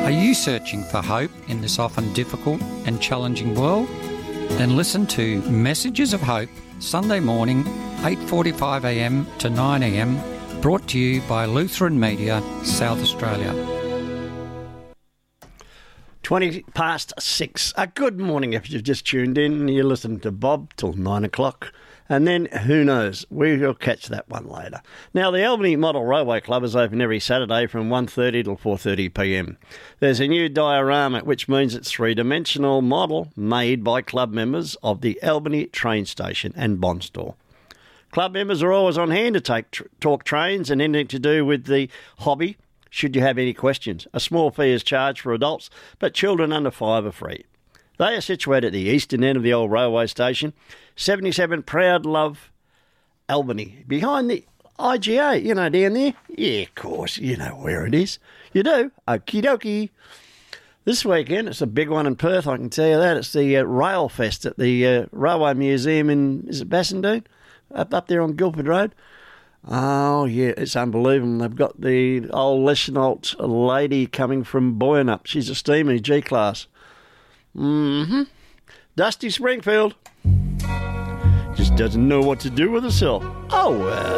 Are you searching for hope in this often difficult and challenging world? Then listen to Messages of Hope, Sunday morning, 8:45am to 9am, brought to you by Lutheran Media, South Australia. 6:20. A good morning if you've just tuned in. You listen to Bob till 9 o'clock. And then, who knows, we'll catch that one later. Now, the Albany Model Railway Club is open every Saturday from 1:30 till 4:30pm. There's a new diorama, which means it's three-dimensional model made by club members of the Albany train station and bond store. Club members are always on hand to talk trains and anything to do with the hobby, should you have any questions. A small fee is charged for adults, but children under 5 are free. They are situated at the eastern end of the old railway station, 77 Proud Love, Albany, behind the IGA, you know, down there. Yeah, of course, you know where it is. You do? Okie dokie. This weekend, it's a big one in Perth, I can tell you that. It's the Rail Fest at the Railway Museum in, is it Bassendean? Up there on Guildford Road. Oh, yeah, it's unbelievable. They've got the old Leschenault lady coming from Boyanup. She's a steamer, G-Class. Dusty Springfield just doesn't know what to do with herself. Oh, well.